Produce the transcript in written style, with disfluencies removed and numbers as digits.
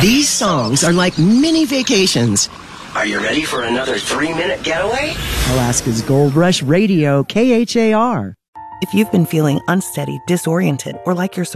These songs are like mini vacations. Are you ready for another 3-minute getaway? Alaska's Gold Rush Radio, KHAR. If you've been feeling unsteady, disoriented, or like you're